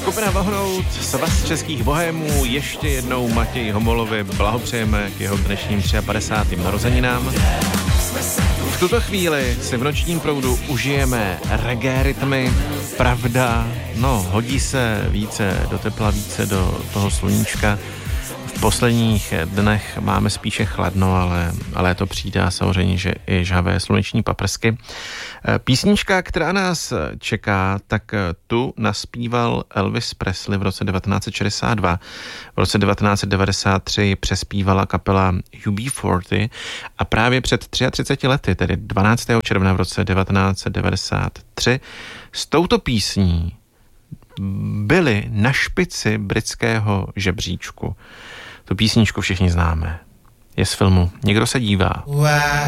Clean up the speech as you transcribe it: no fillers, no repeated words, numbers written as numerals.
Skupina Vohnout, svaz českých bohémů, ještě jednou Matěji Homolovi blahopřejeme k jeho dnešním 53. narozeninám. V tuto chvíli si v nočním proudu užijeme reggae rytmy, pravda, hodí se více do tepla, více do toho sluníčka. V posledních dnech máme spíše chladno, ale to přijde a samozřejmě, že i žhavé sluneční paprsky. Písnička, která nás čeká, tak tu naspíval Elvis Presley v roce 1962. V roce 1993 přespívala kapela UB40 a právě před 33 lety, tedy 12. června v roce 1993, s touto písní byli na špici britského žebříčku. Tu písničku všichni známe. Je z filmu Někdo se dívá.